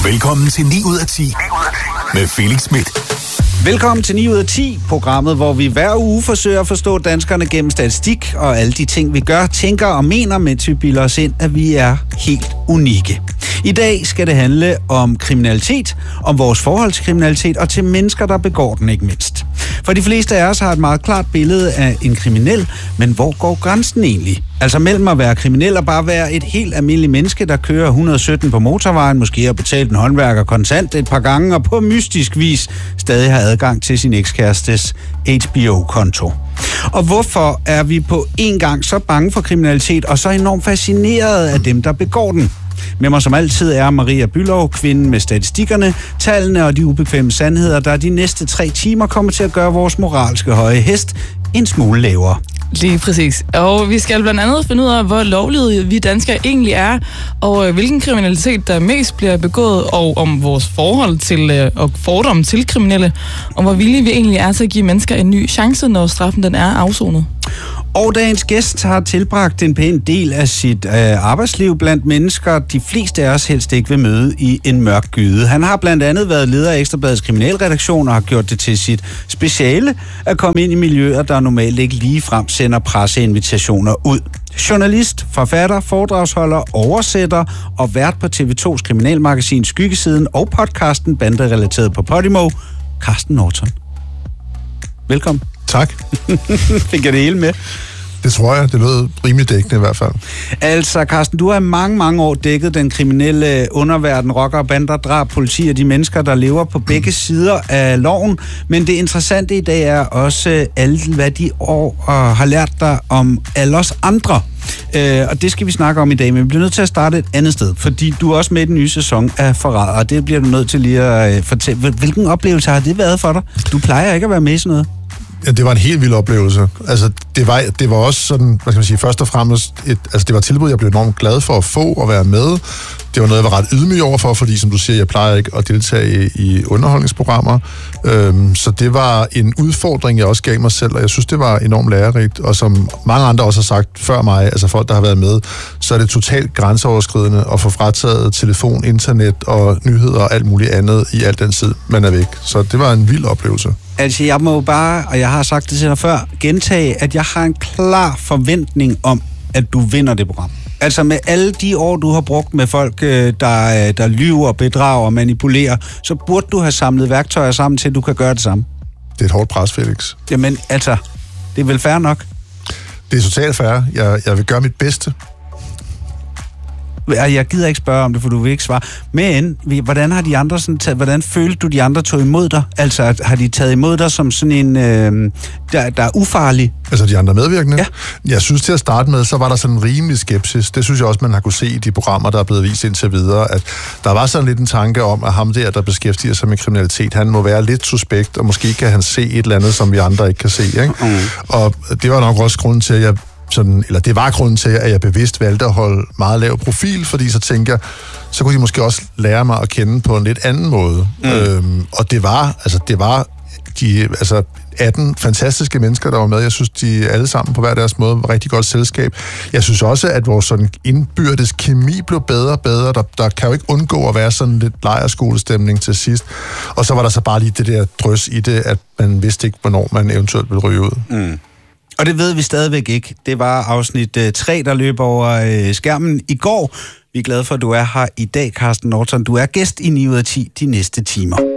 Velkommen til 9 ud af 10 med Felix Smith. Velkommen til 9 ud af 10, programmet, hvor vi hver uge forsøger at forstå danskerne gennem statistik og alle de ting, vi gør, tænker og mener, mens vi bilder os ind, at vi er helt unikke. I dag skal det handle om kriminalitet, om vores forhold til kriminalitet og til mennesker, der begår den ikke mindst. For de fleste af os har et meget klart billede af en kriminel, men hvor går grænsen egentlig? Altså mellem at være kriminel og bare være et helt almindeligt menneske, der kører 117 på motorvejen, måske har betalt en håndværker kontant et par gange og på mystisk vis stadig har adgang til sin ekskærestes HBO-konto. Og hvorfor er vi på en gang så bange for kriminalitet og så enormt fascineret af dem, der begår den? Med mig som altid er Maria Bülow, kvinden med statistikkerne, tallene og de ubekvemme sandheder, der de næste 3 timer kommer til at gøre vores moralske høje hest en smule lavere. Lige præcis. Og vi skal blandt andet finde ud af, hvor lovlydige vi danskere egentlig er, og hvilken kriminalitet, der mest bliver begået, og om vores forhold til og fordomme til kriminelle, og hvor villige vi egentlig er til at give mennesker en ny chance, når straffen den er afsonet. Og dagens gæst har tilbragt en pæn del af sit arbejdsliv blandt mennesker, de fleste af os helst ikke vil møde i en mørk gyde. Han har blandt andet været leder af Ekstra Bladets kriminalredaktion og har gjort det til sit speciale at komme ind i miljøer, der normalt ikke ligefrem sender presseinvitationer ud. Journalist, forfatter, foredragsholder, oversætter og vært på TV2's kriminalmagasin Skyggesiden og podcasten Banderelateret på Podimo, Carsten Norton. Velkommen. Tak. Fik jeg det hele med? Det tror jeg. Det lød rimelig dækkende i hvert fald. Altså, Carsten, du har i mange år dækket den kriminelle underverden, rocker, bander, drab, politi og de mennesker, der lever på begge sider af loven. Men det interessante i dag er også alt, hvad de år har lært dig om alle os andre. Og det skal vi snakke om i dag, men vi bliver nødt til at starte et andet sted, fordi du er også med i den nye sæson af Forræder, og det bliver du nødt til lige at fortælle. Hvilken oplevelse har det været for dig? Du plejer ikke at være med i sådan noget. Ja, det var en helt vild oplevelse. Altså, det var også sådan, hvad skal man sige, først og fremmest, det var et tilbud, jeg blev enormt glad for at få og være med. Det var noget, jeg var ret ydmyg overfor, fordi som du siger, jeg plejer ikke at deltage i underholdningsprogrammer. Så det var en udfordring, jeg også gav mig selv, og jeg synes, det var enormt lærerigt. Og som mange andre også har sagt før mig, altså folk, der har været med, så er det totalt grænseoverskridende at få frataget telefon, internet og nyheder og alt muligt andet i al den tid, man er væk. Så det var en vild oplevelse. Altså, jeg må bare, og jeg har sagt det til dig før, gentage, at jeg har en klar forventning om, at du vinder det program. Altså med alle de år, du har brugt med folk, der lyver, bedrager og manipulerer, så burde du have samlet værktøjer sammen til, at du kan gøre det samme. Det er et hårdt pres, Felix. Jamen, altså, det er vel fair nok? Det er totalt fair. Jeg vil gøre mit bedste. Jeg gider ikke spørge om det, for du vil ikke svare. Men hvordan har de andre sådan hvordan følte du, de andre tog imod dig? Altså, har de taget imod dig som sådan en, der er ufarlig? Altså de andre medvirkende? Ja. Jeg synes til at starte med, så var der sådan en rimelig skepsis. Det synes jeg også, man har kunne se i de programmer, der er blevet vist indtil videre, at der var sådan lidt en tanke om, at ham der beskæftiger sig med kriminalitet, han må være lidt suspekt, og måske kan han se et eller andet, som vi andre ikke kan se. Ikke? Og det var nok også grunden til, at det var grunden til, at jeg bevidst valgte at holde meget lav profil, fordi så tænker jeg, så kunne de måske også lære mig at kende på en lidt anden måde. Og det var de 18 fantastiske mennesker, der var med. Jeg synes, de alle sammen på hver deres måde var rigtig godt selskab. Jeg synes også, at vores sådan indbyrdes kemi blev bedre og bedre. Der kan jo ikke undgå at være sådan lidt lejrskolestemning til sidst. Og så var der så bare lige det der drøs i det, at man vidste ikke, hvornår man eventuelt ville ryge ud. Og det ved vi stadigvæk ikke. Det var afsnit 3, der løb over skærmen i går. Vi er glade for, at du er her i dag, Carsten Norton. Du er gæst i 9 ud af 10 de næste timer.